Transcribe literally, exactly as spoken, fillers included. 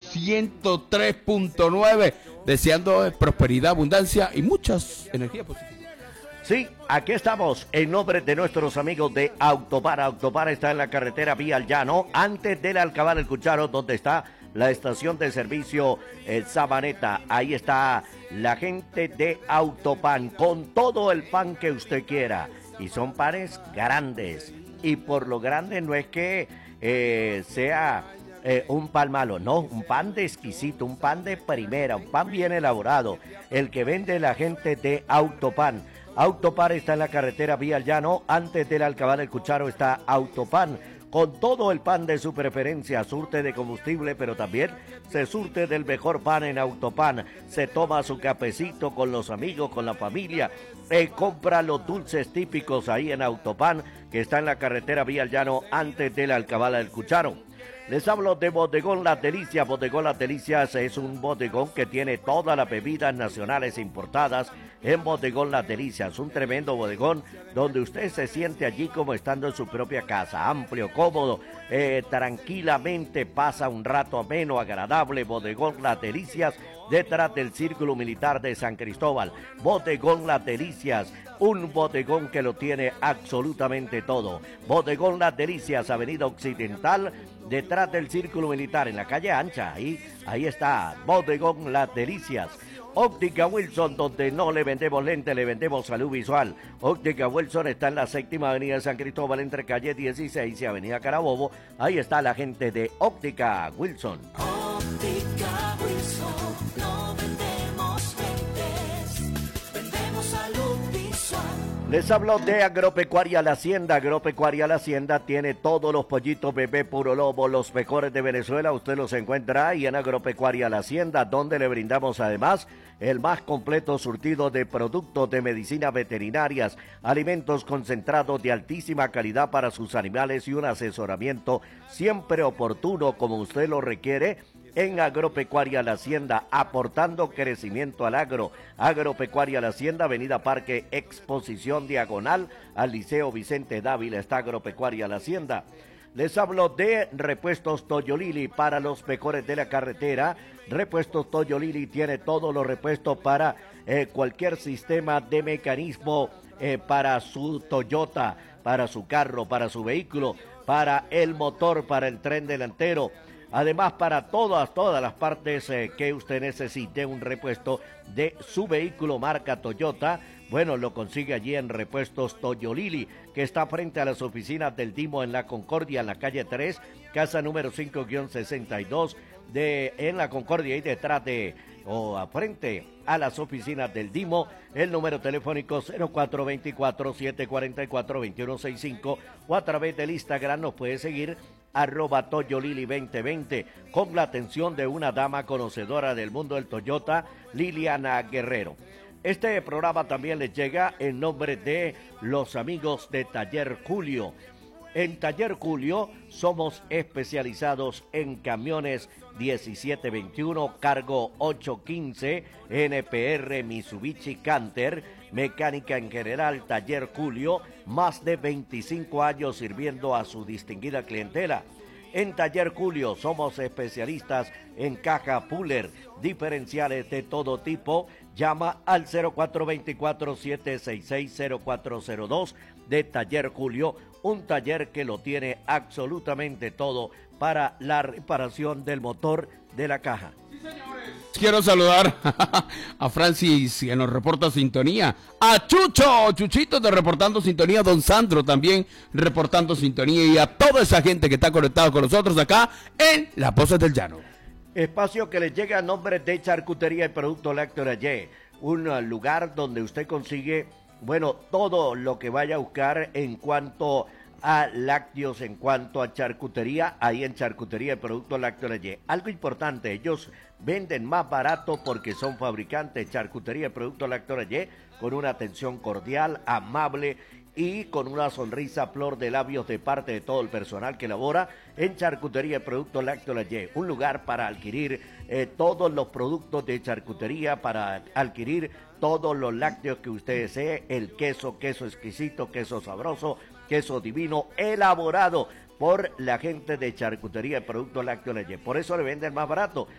ciento tres punto nueve, deseando prosperidad, abundancia y muchas energías positivas. Sí, aquí estamos en nombre de nuestros amigos de Autopar. Autopar está en la carretera Vía al Llano, antes del Alcabal El Cucharo, donde está la estación de servicio eh, Sabaneta. Ahí está la gente de Autopan con todo el pan que usted quiera. Y son panes grandes. Y por lo grande no es que eh, sea eh, un pan malo, no, un pan de exquisito, un pan de primera, un pan bien elaborado. El que vende la gente de Autopan. Autopan está en la carretera Vía al Llano, antes del Alcabal El Cucharo está Autopan, con todo el pan de su preferencia, surte de combustible, pero también se surte del mejor pan en Autopan, se toma su cafecito con los amigos, con la familia, eh, compra los dulces típicos ahí en Autopan, que está en la carretera Vía al Llano, antes del Alcabal El Cucharo. Les hablo de Bodegón Las Delicias. Bodegón Las Delicias es un bodegón que tiene todas las bebidas nacionales importadas en Bodegón Las Delicias. Un tremendo bodegón donde usted se siente allí como estando en su propia casa. Amplio, cómodo, eh, tranquilamente pasa un rato ameno, agradable. Bodegón Las Delicias, detrás del Círculo Militar de San Cristóbal. Bodegón Las Delicias, un bodegón que lo tiene absolutamente todo. Bodegón Las Delicias, Avenida Occidental, detrás del Círculo Militar, en la calle ancha, ahí, ahí está, Bodegón Las Delicias. Óptica Wilson, donde no le vendemos lente, le vendemos salud visual. Óptica Wilson está en la séptima avenida de San Cristóbal, entre calle dieciséis y avenida Carabobo. Ahí está la gente de Óptica Wilson. Óptica Wilson, no vendemos lentes, vendemos salud visual. Les hablo de Agropecuaria La Hacienda. Agropecuaria La Hacienda tiene todos los pollitos bebé puro lobo, los mejores de Venezuela. Usted los encuentra ahí en Agropecuaria La Hacienda, donde le brindamos además el más completo surtido de productos de medicinas veterinarias, alimentos concentrados de altísima calidad para sus animales y un asesoramiento siempre oportuno como usted lo requiere. En Agropecuaria La Hacienda, aportando crecimiento al agro. Agropecuaria La Hacienda, avenida Parque Exposición, diagonal al Liceo Vicente Dávila, está Agropecuaria La Hacienda. Les hablo de Repuestos Toyolili para los mejores de la carretera. Repuestos Toyolili tiene todos los repuestos para eh, cualquier sistema de mecanismo eh, para su Toyota, para su carro, para su vehículo, para el motor, para el tren delantero. Además, para todas, todas las partes eh, que usted necesite un repuesto de su vehículo marca Toyota, bueno, lo consigue allí en Repuestos Toyolili, que está frente a las oficinas del Dimo en La Concordia, en la calle tres, casa número cinco sesenta y dos, de, en La Concordia y detrás de, o a frente a las oficinas del Dimo. El número telefónico cero cuatro dos cuatro, siete cuatro cuatro, dos uno seis cinco, o a través del Instagram nos puede seguir arroba Toyolili veinte veinte, con la atención de una dama conocedora del mundo del Toyota, Liliana Guerrero. Este programa también les llega en nombre de los amigos de Taller Julio. En Taller Julio somos especializados en camiones diecisiete veintiuno, cargo ocho quince, N P R, Mitsubishi Canter, mecánica en general. Taller Julio, más de veinticinco años sirviendo a su distinguida clientela. En Taller Julio somos especialistas en caja puller, diferenciales de todo tipo. Llama al cero cuatro dos cuatro, siete seis seis, cero cuatro cero dos de Taller Julio, un taller que lo tiene absolutamente todo para la reparación del motor de la caja. Sí, señores. Quiero saludar a Francis, que nos reporta sintonía, a Chucho, Chuchito de Reportando Sintonía, don Sandro también reportando sintonía, y a toda esa gente que está conectada con nosotros acá en Las Voces del Llano. Espacio que les llega a nombre de Charcutería y Producto Lácteo Rayé, un lugar donde usted consigue, bueno, todo lo que vaya a buscar en cuanto a lácteos, en cuanto a charcutería, ahí en Charcutería y Producto Lácteo Rayé. Algo importante, ellos venden más barato porque son fabricantes. Charcutería y Producto Lácteo Rayé, con una atención cordial, amable y con una sonrisa flor de labios de parte de todo el personal que labora en Charcutería y Producto Lácteo Rayé, un lugar para adquirir eh, todos los productos de charcutería, para adquirir todos los lácteos que usted desee, el queso, queso exquisito, queso sabroso, queso divino, elaborado por la gente de Charcutería y Producto Lácteo Rayé. Por eso le venden más barato,